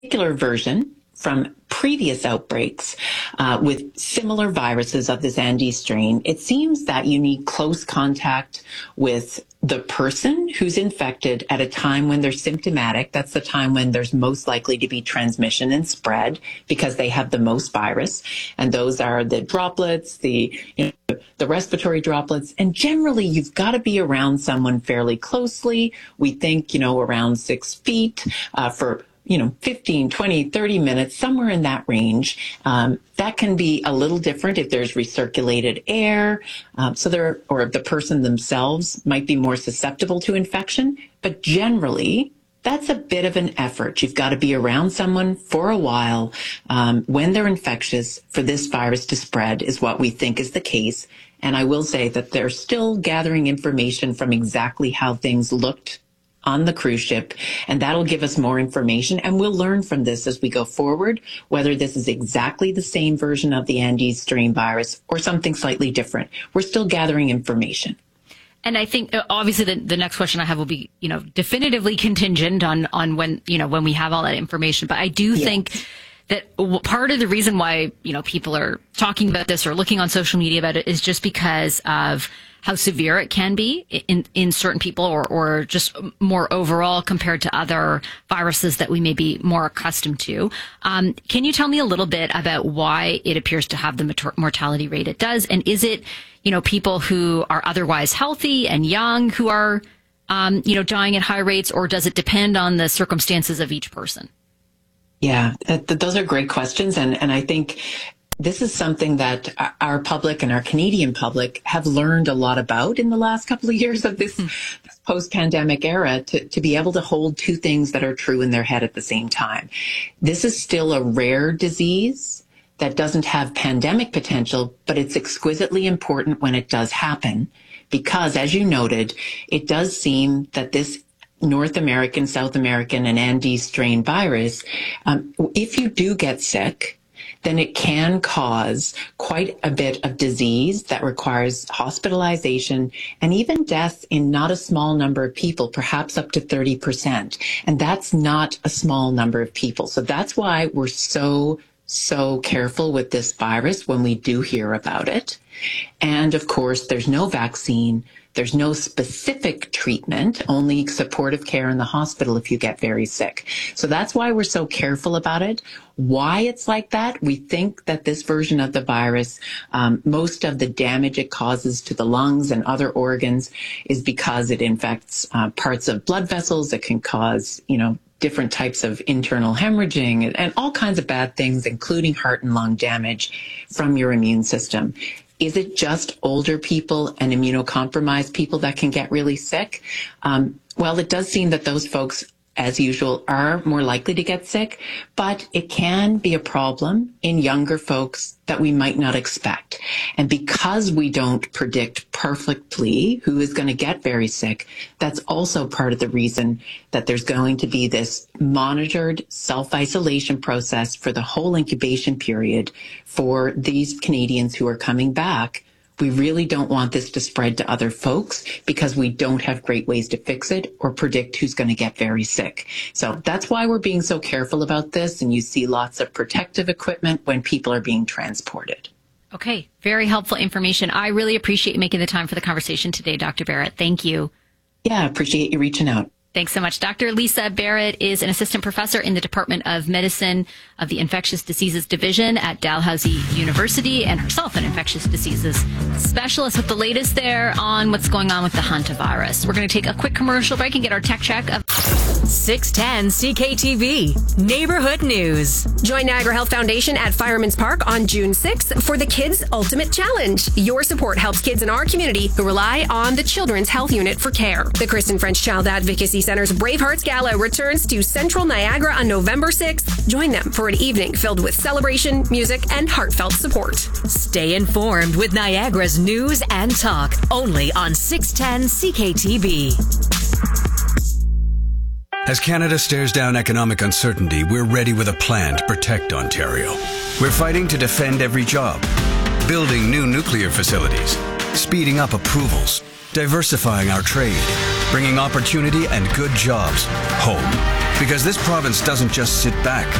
particular version from previous outbreaks with similar viruses of this Andes strain, it seems that you need close contact with the person who's infected at a time when they're symptomatic. That's the time when there's most likely to be transmission and spread because they have the most virus. And those are the droplets, the respiratory droplets. And generally, you've got to be around someone fairly closely. We think, around 6 feet for 15, 20, 30 minutes, somewhere in that range. That can be a little different if there's recirculated air. Or the person themselves might be more susceptible to infection. But generally, that's a bit of an effort. You've got to be around someone for a while when they're infectious for this virus to spread is what we think is the case. And I will say that they're still gathering information from exactly how things looked on the cruise ship, and that'll give us more information. And we'll learn from this as we go forward, whether this is exactly the same version of the Andes strain virus or something slightly different. We're still gathering information. And I think obviously the next question I have will be, definitively contingent on when, when we have all that information. But I do think that part of the reason why, people are talking about this or looking on social media about it is just because of how severe it can be in certain people or just more overall compared to other viruses that we may be more accustomed to. Can you tell me a little bit about why it appears to have the mortality rate it does? And is it, people who are otherwise healthy and young who are, dying at high rates, or does it depend on the circumstances of each person? Yeah, those are great questions. And I think this is something that our public and our Canadian public have learned a lot about in the last couple of years of this post-pandemic era, to be able to hold two things that are true in their head at the same time. This is still a rare disease that doesn't have pandemic potential, but it's exquisitely important when it does happen because, as you noted, it does seem that this North American, South American, and Andes strain virus, if you do get sick, then it can cause quite a bit of disease that requires hospitalization and even death in not a small number of people, perhaps up to 30%. And that's not a small number of people. So that's why we're so careful with this virus when we do hear about it. And of course, there's no vaccine. There's no specific treatment, only supportive care in the hospital if you get very sick. So that's why we're so careful about it. Why it's like that, we think that this version of the virus, most of the damage it causes to the lungs and other organs is because it infects parts of blood vessels. It can cause, different types of internal hemorrhaging and all kinds of bad things, including heart and lung damage from your immune system. Is it just older people and immunocompromised people that can get really sick? Well, it does seem that those folks, as usual, are more likely to get sick, but it can be a problem in younger folks that we might not expect. And because we don't predict perfectly who is going to get very sick, that's also part of the reason that there's going to be this monitored self-isolation process for the whole incubation period for these Canadians who are coming back. We really don't want this to spread to other folks because we don't have great ways to fix it or predict who's going to get very sick. So that's why we're being so careful about this. And you see lots of protective equipment when people are being transported. Okay. Very helpful information. I really appreciate you making the time for the conversation today, Dr. Barrett. Thank you. Yeah, I appreciate you reaching out. Thanks so much. Dr. Lisa Barrett is an assistant professor in the Department of Medicine of the Infectious Diseases Division at Dalhousie University and herself an infectious diseases specialist with the latest there on what's going on with the hantavirus. We're going to take a quick commercial break and get our tech check of 610 CKTV Neighborhood News. Join Niagara Health Foundation at Fireman's Park on June 6th for the Kids Ultimate Challenge. Your support helps kids in our community who rely on the Children's Health Unit for care. The Kristen French Child Advocacy Center's Bravehearts Gala returns to Central Niagara on November 6th. Join them for an evening filled with celebration, music, and heartfelt support. Stay informed with Niagara's news and talk, only on 610 CKTV. As Canada stares down economic uncertainty, we're ready with a plan to protect Ontario. We're fighting to defend every job, building new nuclear facilities, speeding up approvals, diversifying our trade, bringing opportunity and good jobs home. Because this province doesn't just sit back.